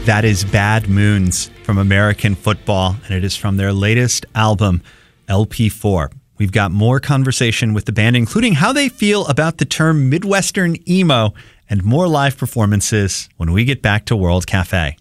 That is Bad Moons from American Football, and it is from their latest album, LP4. We've got more conversation with the band, including how they feel about the term Midwestern emo, and more live performances when we get back to World Cafe.